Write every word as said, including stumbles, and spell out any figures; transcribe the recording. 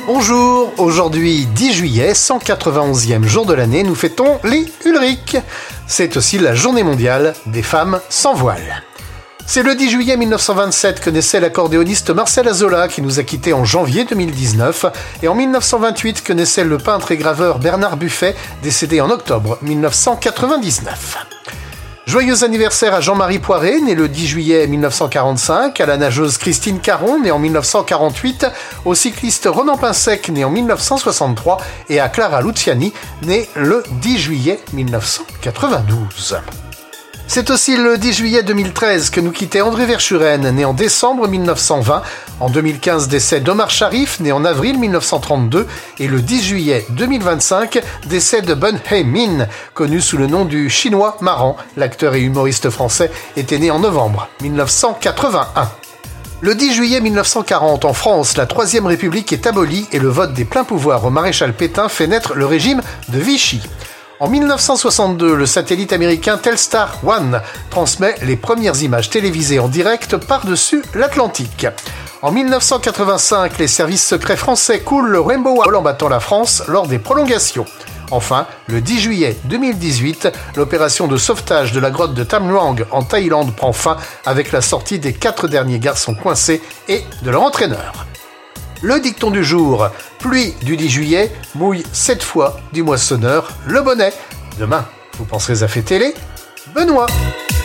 Bonjour, aujourd'hui dix juillet, cent quatre-vingt-onzième jour de l'année, nous fêtons les Ulrich. C'est aussi la journée mondiale des femmes sans voile. C'est le dix juillet mille neuf cent vingt-sept que naissait l'accordéoniste Marcel Azola qui nous a quittés en janvier deux mille dix-neuf et en mille neuf cent vingt-huit que naissait le peintre et graveur Bernard Buffet, décédé en octobre mille neuf cent quatre-vingt-dix-neuf. Joyeux anniversaire à Jean-Marie Poiré, né le dix juillet mille neuf cent quarante-cinq, à la nageuse Christine Caron, née en mille neuf cent quarante-huit, au cycliste Ronan Pinsec, né en mille neuf cent soixante-trois, et à Clara Luciani, née le dix juillet mille neuf cent quatre-vingt-douze. C'est aussi le dix juillet deux mille treize que nous quittait André Verschuren, né en décembre mille neuf cent vingt. En deux mille quinze, décès d'Omar Sharif, né en avril mille neuf cent trente-deux. Et le dix juillet deux mille vingt-cinq, décès de Bun He-min, connu sous le nom du Chinois marrant. L'acteur et humoriste français était né en novembre mille neuf cent quatre-vingt-un. Le dix juillet mille neuf cent quarante, en France, la Troisième République est abolie et le vote des pleins pouvoirs au maréchal Pétain fait naître le régime de Vichy. En mille neuf cent soixante-deux, le satellite américain Telstar One transmet les premières images télévisées en direct par-dessus l'Atlantique. En mille neuf cent quatre-vingt-cinq, les services secrets français coulent le Rainbow Warrior en battant la France lors des prolongations. Enfin, le dix juillet deux mille dix-huit, l'opération de sauvetage de la grotte de Tham Luang en Thaïlande prend fin avec la sortie des quatre derniers garçons coincés et de leur entraîneur. Le dicton du jour, pluie du dix juillet, mouille sept fois du moissonneur le bonnet. Demain, vous penserez à fêter les Benoît.